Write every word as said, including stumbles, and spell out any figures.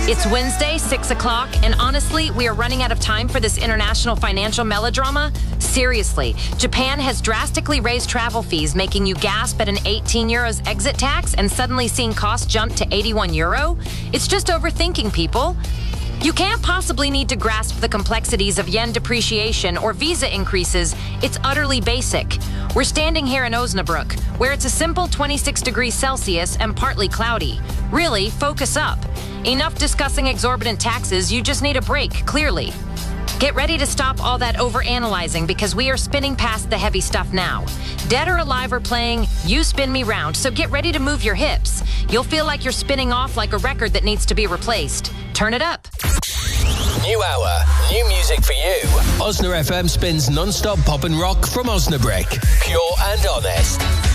It's Wednesday, six o'clock, and honestly, we are running out of time for this international financial melodrama. Seriously, Japan has drastically raised travel fees, making you gasp at an eighteen euros exit tax and suddenly seeing costs jump to eighty-one euro? It's just overthinking, people. You can't possibly need to grasp the complexities of yen depreciation or visa increases. It's utterly basic. We're standing here in Osnabrück, where it's a simple twenty-six degrees Celsius and partly cloudy. Really, focus up. Enough discussing exorbitant taxes, you just need a break, clearly. Get ready to stop all that overanalyzing because we are spinning past the heavy stuff now. Dead or Alive are playing You Spin Me Round, so get ready to move your hips. You'll feel like you're spinning off like a record that needs to be replaced. Turn it up. New hour, new music for you. Osna F M spins non-stop pop and rock from Osnabrück. Pure and honest.